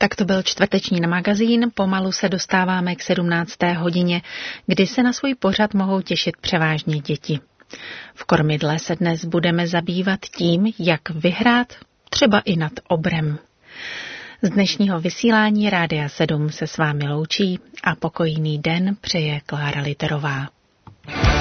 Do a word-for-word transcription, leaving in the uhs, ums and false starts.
Tak to byl čtvrteční magazín, pomalu se dostáváme k sedmnácté hodině, kdy se na svůj pořad mohou těšit převážně děti. V kormidle se dnes budeme zabývat tím, jak vyhrát třeba i nad obrem. Z dnešního vysílání Rádia sedm se s vámi loučí a pokojný den přeje Klára Literová.